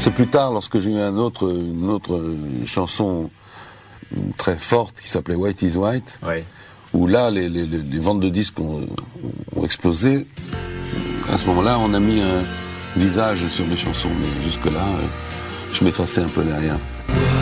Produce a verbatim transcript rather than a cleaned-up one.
C'est plus tard, lorsque j'ai eu un autre, une autre chanson très forte qui s'appelait White is White, ouais. où là, les, les, les ventes de disques ont, ont explosé. À ce moment-là, on a mis un visage sur les chansons, mais jusque-là, je m'effaçais un peu derrière.